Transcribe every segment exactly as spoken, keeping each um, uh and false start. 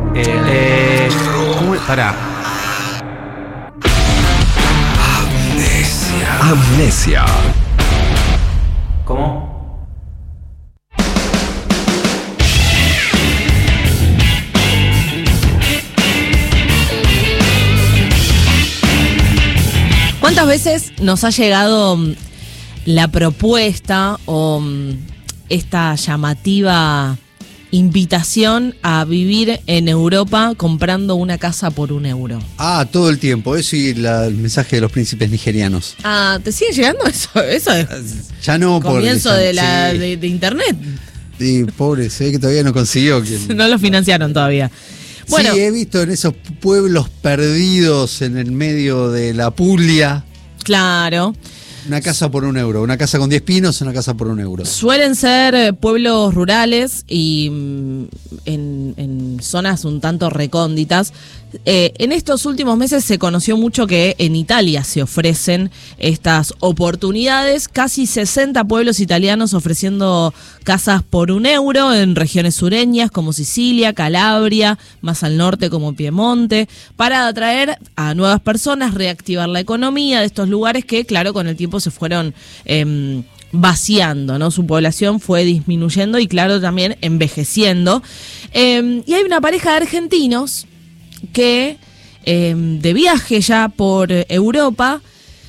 Eh, eh, ¿cómo es? Pará. Amnesia. Amnesia. ¿Cómo? ¿Cuántas veces nos ha llegado la propuesta o esta llamativa invitación a vivir en Europa comprando una casa por un euro? Ah, todo el tiempo. Eso y la- el mensaje de los príncipes nigerianos. Ah, ¿te sigue llegando eso? Eso es Ya no, por comienzo de, la, sí. de, de internet. Sí, pobre, se ve que todavía no consiguió. Que... No lo financiaron todavía. Bueno, Sí, he visto en esos pueblos perdidos en el medio de la Puglia, claro. una casa por un euro. Una casa con diez pinos, una casa por un euro. Suelen ser eh, pueblos rurales y mm, en, en zonas un tanto recónditas. Eh, en estos últimos meses se conoció mucho que en Italia se ofrecen estas oportunidades. Casi sesenta pueblos italianos ofreciendo casas por un euro en regiones sureñas como Sicilia, Calabria, más al norte como Piemonte, para atraer a nuevas personas, reactivar la economía de estos lugares que, claro, con el tiempo se fueron eh, vaciando, ¿no? Su población fue disminuyendo y, claro, también envejeciendo. Eh, y hay una pareja de argentinos que eh, de viaje ya por Europa,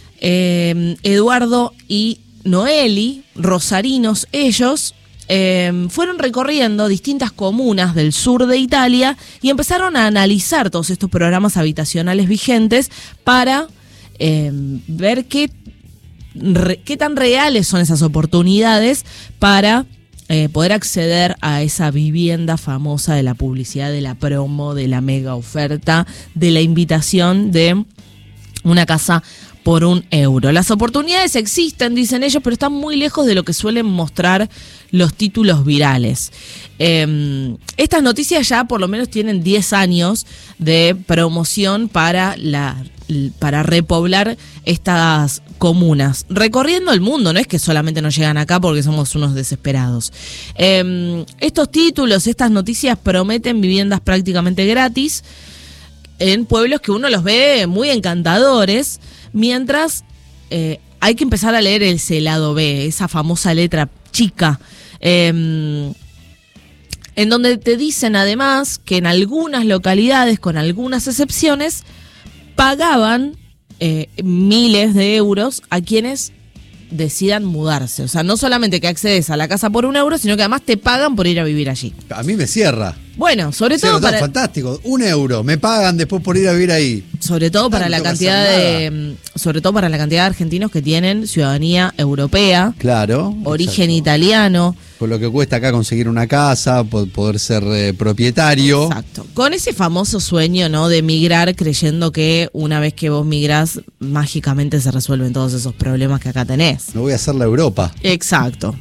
eh, Eduardo y Noeli, rosarinos ellos, eh, fueron recorriendo distintas comunas del sur de Italia y empezaron a analizar todos estos programas habitacionales vigentes para eh, ver qué, re, qué tan reales son esas oportunidades para Eh, poder acceder a esa vivienda famosa de la publicidad, de la promo, de la mega oferta, de la invitación de una casa por un euro. Las oportunidades existen, dicen ellos, pero están muy lejos de lo que suelen mostrar los títulos virales. Eh, estas noticias ya por lo menos tienen diez años de promoción para la para repoblar estas comunas, recorriendo el mundo, no es que solamente nos llegan acá porque somos unos desesperados. Eh, estos títulos, estas noticias prometen viviendas prácticamente gratis en pueblos que uno los ve muy encantadores, mientras eh, hay que empezar a leer ese lado B, esa famosa letra chica, eh, en donde te dicen además que en algunas localidades, con algunas excepciones, pagaban eh, miles de euros a quienes decidan mudarse. O sea, no solamente que accedes a la casa por un euro, sino que además te pagan por ir a vivir allí. A mí me cierra. Bueno, sobre Cierra, todo está para... fantástico. Un euro. Me pagan después por ir a vivir ahí. Sobre todo para No la tengo que cantidad hacer de, sobre todo para la cantidad de argentinos que tienen ciudadanía europea, Claro. origen exacto. italiano. Por lo que cuesta acá conseguir una casa, po- poder ser eh, propietario. Exacto. Con ese famoso sueño, ¿no?, de migrar, creyendo que una vez que vos migrás, mágicamente se resuelven todos esos problemas que acá tenés. Me voy a hacer la Europa. Exacto.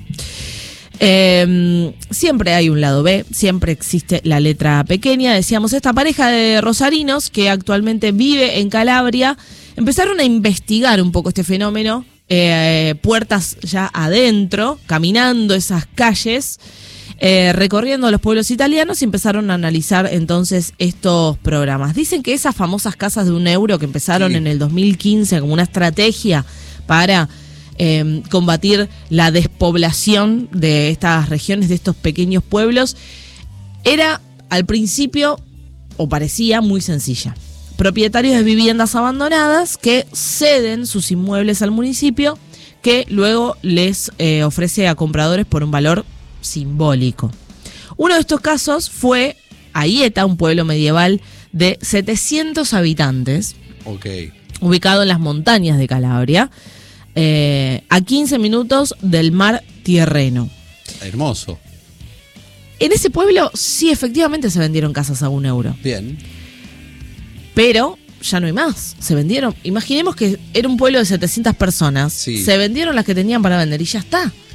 Eh, siempre hay un lado B, siempre existe la letra pequeña. Decíamos, esta pareja de rosarinos que actualmente vive en Calabria empezaron a investigar un poco este fenómeno, eh, puertas ya adentro, caminando esas calles, eh, recorriendo los pueblos italianos y empezaron a analizar entonces estos programas. Dicen que esas famosas casas de un euro que empezaron Sí. en el dos mil quince como una estrategia para Eh, combatir la despoblación de estas regiones, de estos pequeños pueblos, era al principio, o parecía, muy sencilla. Propietarios de viviendas abandonadas que ceden sus inmuebles al municipio, que luego les eh, ofrece a compradores por un valor simbólico. Uno de estos casos fue Aieta, un pueblo medieval de setecientos habitantes, Ok. ubicado en las montañas de Calabria, Eh, a quince minutos del mar Tirreno. Hermoso. En ese pueblo sí efectivamente se vendieron casas a un euro, Bien. pero ya no hay más. Se vendieron, imaginemos que era un pueblo de setecientas personas, Sí. se vendieron las que tenían para vender y ya está.